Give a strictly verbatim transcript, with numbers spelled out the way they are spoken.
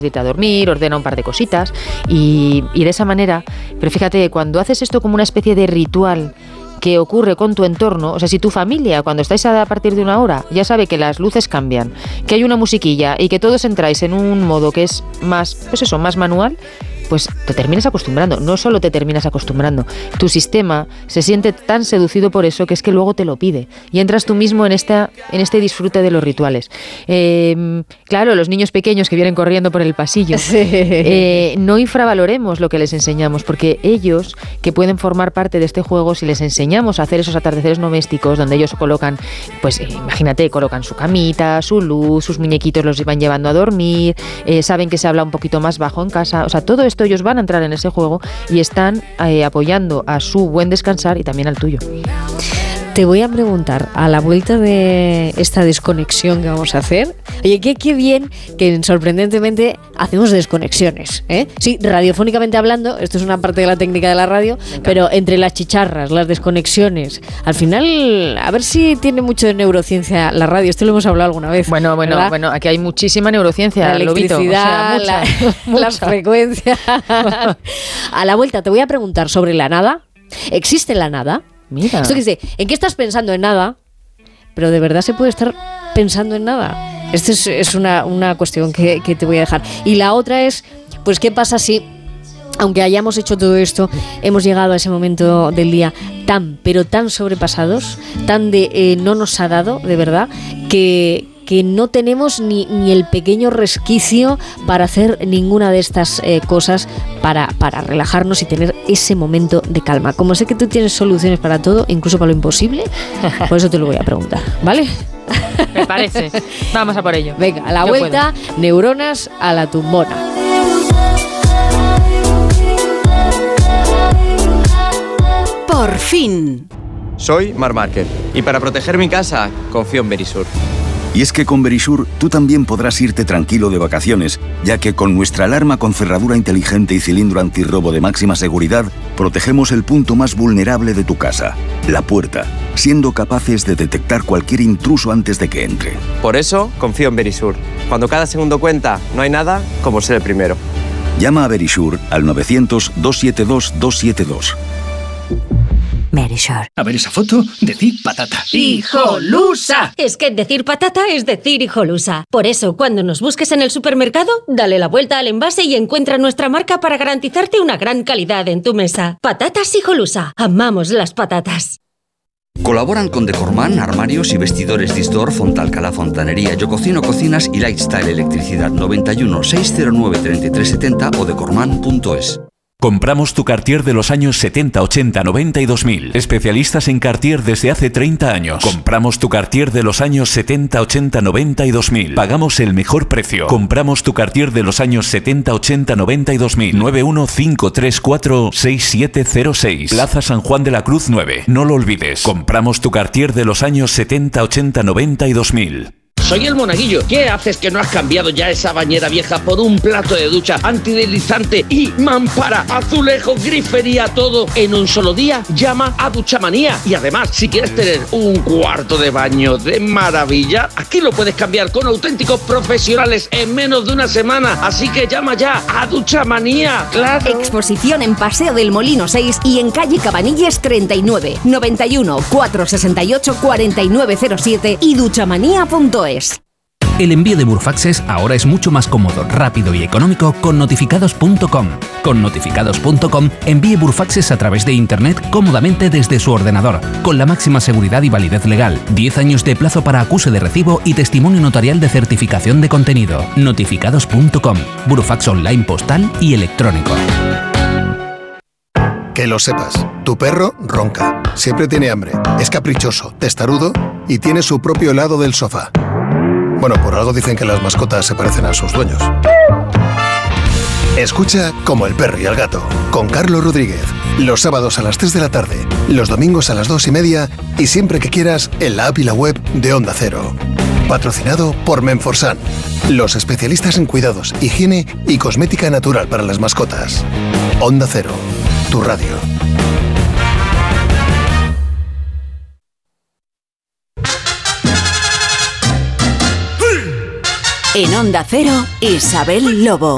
irte a dormir, ordena un par de cositas y, y de esa manera, pero fíjate, cuando haces esto como una especie de ritual que ocurre con tu entorno, o sea, si tu familia, cuando estáis a partir de una hora, ya sabe que las luces cambian, que hay una musiquilla y que todos entráis en un modo que es más, pues eso, más manual, pues te terminas acostumbrando. No solo te terminas acostumbrando, tu sistema se siente tan seducido por eso que es que luego te lo pide y entras tú mismo en, esta, en este disfrute de los rituales. Eh, claro, los niños pequeños que vienen corriendo por el pasillo, sí. eh, no infravaloremos lo que les enseñamos, porque ellos, que pueden formar parte de este juego, si les enseñamos a hacer esos atardeceres domésticos donde ellos colocan, pues eh, imagínate, colocan su camita, su luz, sus muñequitos los van llevando a dormir, eh, saben que se habla un poquito más bajo en casa, o sea, todo esto ellos van a entrar en ese juego y están eh, apoyando a su buen descansar y también al tuyo. Te voy a preguntar, a la vuelta de esta desconexión que vamos a hacer, oye, qué, qué bien que sorprendentemente hacemos desconexiones, ¿eh? Sí, radiofónicamente hablando, esto es una parte de la técnica de la radio, pero entre las chicharras, las desconexiones, al final, a ver si tiene mucho de neurociencia la radio, esto lo hemos hablado alguna vez. Bueno, bueno, ¿verdad? Bueno, aquí hay muchísima neurociencia, la electricidad, Lobito, o sea, mucha, la, mucha. la frecuencia. A la vuelta te voy a preguntar sobre la nada. ¿Existe la nada? Mira. Esto que dice, ¿en qué estás pensando? En nada. Pero de verdad se puede estar pensando en nada. Esta es, es una, una cuestión que, que te voy a dejar. Y la otra es, pues, ¿qué pasa si, aunque hayamos hecho todo esto, hemos llegado a ese momento del día tan, pero tan sobrepasados, tan de eh, no nos ha dado, de verdad, que... que no tenemos ni, ni el pequeño resquicio para hacer ninguna de estas eh, cosas para, para relajarnos y tener ese momento de calma. Como sé que tú tienes soluciones para todo, incluso para lo imposible, por eso te lo voy a preguntar, ¿vale? Me parece. Vamos a por ello. Venga, a la Yo vuelta, puedo. neuronas a la tumbona. Por fin. Soy Marc Márquez y para proteger mi casa confío en Verisur. Y es que con Verisur tú también podrás irte tranquilo de vacaciones, ya que con nuestra alarma con cerradura inteligente y cilindro antirrobo de máxima seguridad, protegemos el punto más vulnerable de tu casa, la puerta, siendo capaces de detectar cualquier intruso antes de que entre. Por eso confío en Verisur. Cuando cada segundo cuenta, no hay nada como ser el primero. Llama a Verisur al novecientos, doscientos setenta y dos, doscientos setenta y dos. Verisur. A ver esa foto, decir patata. ¡Hijolusa! Es que decir patata es decir hijolusa. Por eso, cuando nos busques en el supermercado, dale la vuelta al envase y encuentra nuestra marca para garantizarte una gran calidad en tu mesa. Patatas Hijolusa. Amamos las patatas. Colaboran con Decorman, armarios y vestidores Distor, Fontalcala Fontanería, Yo Cocino Cocinas y Lifestyle Electricidad. Noventa y uno, seiscientos nueve, treinta y tres setenta o decorman punto es. Compramos tu Cartier de los años setenta, ochenta, noventa y dos mil. Especialistas en Cartier desde hace treinta años. Compramos tu Cartier de los años setenta, ochenta, noventa y dos mil. Pagamos el mejor precio. Compramos tu Cartier de los años setenta, ochenta, noventa y dos mil. nueve uno cinco tres cuatro seis siete cero seis. Plaza San Juan de la Cruz nueve. No lo olvides. Compramos tu Cartier de los años setenta, ochenta, noventa y dos mil. Soy el Monaguillo. ¿Qué haces que no has cambiado ya esa bañera vieja por un plato de ducha antideslizante y mampara, azulejo, grifería, todo en un solo día? Llama a Duchamanía. Y además, si quieres tener un cuarto de baño de maravilla, aquí lo puedes cambiar con auténticos profesionales en menos de una semana. Así que llama ya a Duchamanía. ¡Claro! Exposición en Paseo del Molino seis y en calle Cabanilles treinta y nueve. noventa y uno, cuatrocientos sesenta y ocho, cuarenta y nueve cero siete y duchamanía punto es. El envío de Burfaxes ahora es mucho más cómodo, rápido y económico con notificados punto com. Con notificados punto com envíe Burfaxes a través de internet cómodamente desde su ordenador, con la máxima seguridad y validez legal, diez años de plazo para acuse de recibo y testimonio notarial de certificación de contenido. notificados punto com. Burfax online postal y electrónico. Que lo sepas, tu perro ronca, siempre tiene hambre, es caprichoso, testarudo y tiene su propio lado del sofá. Bueno, por algo dicen que las mascotas se parecen a sus dueños. Escucha Como el perro y el gato, con Carlos Rodríguez. Los sábados a las tres de la tarde, los domingos a las dos y media y siempre que quieras en la app y la web de Onda Cero. Patrocinado por Menforsan, los especialistas en cuidados, higiene y cosmética natural para las mascotas. Onda Cero, tu radio. En Onda Cero, Isabel Lobo.